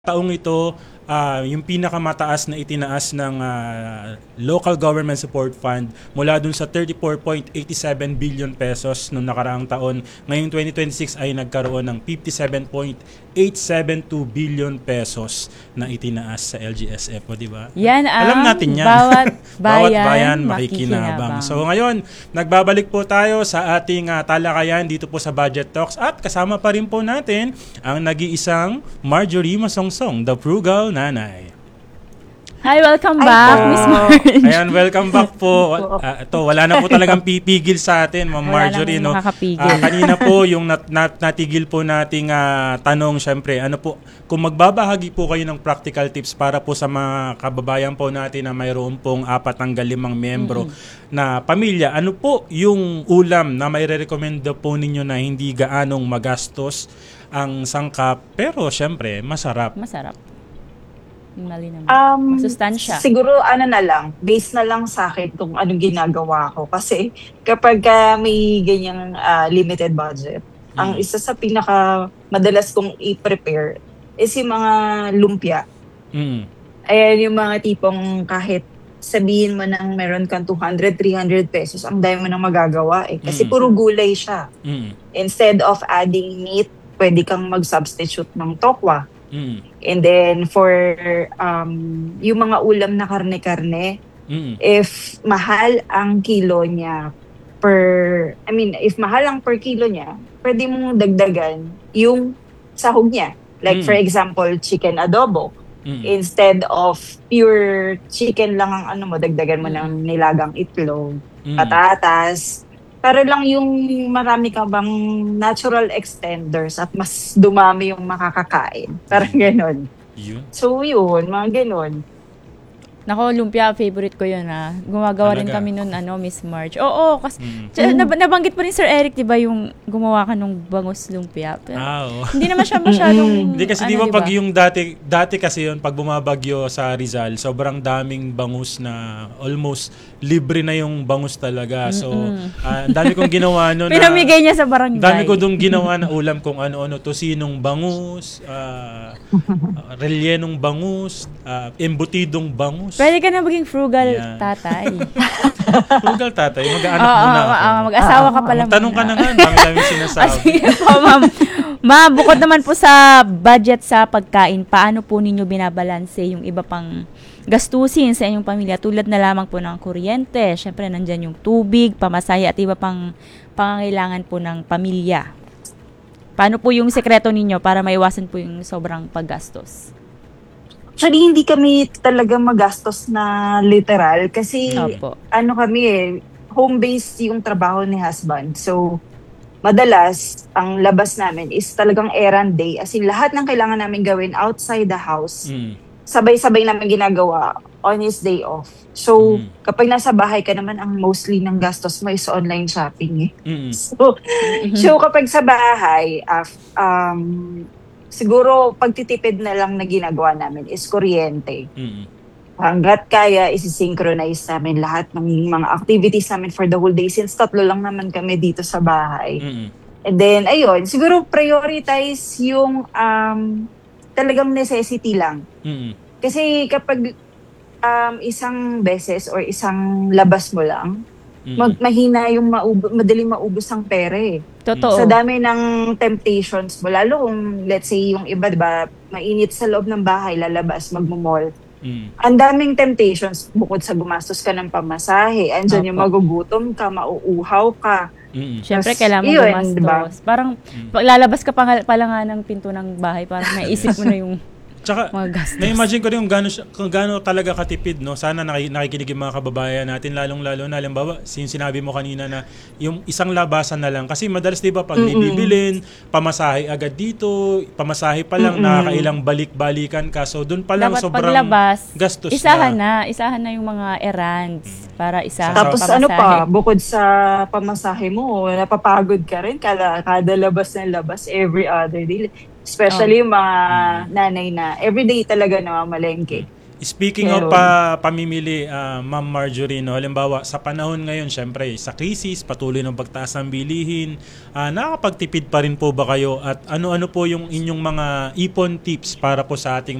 Taong ito, yung pinakamataas na itinaas ng Local Government Support Fund mula dun sa 34.87 billion pesos noong nakaraang taon. Ngayong 2026 ay nagkaroon ng 57.872 billion pesos na itinaas sa LGSF, di ba? Yan ang alam natin yan. bawat Bawat bayan, bayan makikinabang. So ngayon, nagbabalik po tayo sa ating talakayan dito po sa Budget Talks at kasama pa rin po natin ang nag-iisang Marjorie Masongsong, the frugal nanay. Hi, welcome back, Miss Marge. Ayan, welcome back po. Wala na po talagang pipigil sa atin, Ma'am Marjorie. No? Kanina po, yung natigil po nating tanong, syempre, ano po, kung magbabahagi po kayo ng practical tips para po sa mga kababayan po natin na mayroon pong 4 hanggang 5 miyembro na pamilya, ano po yung ulam na may re-recommend po ninyo na hindi gaanong magastos ang sangkap, pero syempre, masarap? Masarap. Mali naman. Masustansya. Siguro na lang, base na lang sa akin kung anong ginagawa ko. Kasi kapag may ganyang limited budget, ang isa sa pinaka madalas kong i-prepare is yung mga lumpia. Ayan yung mga tipong kahit sabihin mo nang meron kang 200, 300 pesos, ang dami mo nang magagawa eh. Kasi puro gulay siya. Instead of adding meat, pwede kang mag-substitute ng tokwa. And then for yung mga ulam na karne-karne, if mahal ang kilo niya if mahal ang per kilo niya, pwede mong dagdagan yung sahog niya. Like for example, chicken adobo. Instead of pure chicken lang ang dagdagan mo ng nilagang itlog, patatas, para lang yung marami ka bang natural extenders at mas dumami yung makakakain. Parang ganon. So yun, mga ganon. Nako, lumpia, favorite ko yun Gumagawa rin kami nun, Miss Marge. Oo, kasi nabanggit pa rin Sir Eric, di ba, yung gumawa ka nung bangus lumpia. Pero, hindi naman siya masyadong, hindi kasi di ba pag yung dati kasi yun, pag bumabagyo sa Rizal, sobrang daming bangus na almost libre na yung bangus talaga. So, ang dami kong ginawa nun. Pinamigay niya sa barangay. Dami ko dong ginawa na ulam kung ano-ano, tosinong bangus, rellenong bangus, embutidong bangus. Pwede ka na maging frugal tatay. Frugal tatay? Mag-aanak muna ako. Mag-asawa ka pala muna. Tanong ka na nga, dami sinasabi. Sige po, ma'am. Ma, bukod naman po sa budget sa pagkain, paano po ninyo binabalanse yung iba pang gastusin sa inyong pamilya? Tulad na lamang po ng kuryente, syempre nandyan yung tubig, pamasahe at iba pang pangangailangan po ng pamilya. Paano po yung sekreto ninyo para maiwasan po yung sobrang paggastos? Actually, hindi kami talaga magastos na literal kasi home-based yung trabaho ni husband. So, madalas, ang labas namin is talagang errand day. As in, lahat ng kailangan namin gawin outside the house, sabay-sabay namin ginagawa on his day off. So, kapag nasa bahay ka naman, ang mostly ng gastos mo is online shopping eh. So, kapag sa bahay, siguro pagtitipid na lang na ginagawa namin is kuryente. Hanggat kaya, isi-synchronize namin lahat ng mga activities namin for the whole day since 3 lang naman kami dito sa bahay. And then, ayun, siguro prioritize yung talagang necessity lang. Kasi kapag isang beses or isang labas mo lang, mahina yung madaling maubos ang pera eh. Totoo. Sa dami ng temptations mo, lalo kung let's say yung iba, diba, mainit sa loob ng bahay, lalabas, magmumall. Ang daming temptations bukod sa gumastos ka ng pamasahe. Andyan yung magugutom ka, mauuhaw ka. Siyempre, kailangan mo gumastos. Diba? Parang lalabas ka pa lang nga ng pinto ng bahay, parang naisip mo na yung Tsaka, na-imagine ko rin kung gaano talaga katipid, no? Sana nakikinig yung mga kababayan natin, lalong-lalo na, halimbawa, sinabi mo kanina na yung isang labasan na lang. Kasi madalas, di ba, pag bibilin, pamasahe agad dito, pamasahe pa lang, nakakailang balik-balikan ka. So, doon pa lang dapat sobrang paglabas, gastos isahan na yung mga errands para isahan tapos pamasahe. Bukod sa pamasahe mo, napapagod ka rin kada labas na labas every other day. Especially yung mga nanay na everyday talaga namamalengke. Speaking of pamimili, Ma'am Marjorie, no, halimbawa sa panahon ngayon, syempre sa krisis, patuloy ng pagtaas ng bilihin, nakakapagtipid pa rin po ba kayo at ano-ano po yung inyong mga ipon tips para po sa ating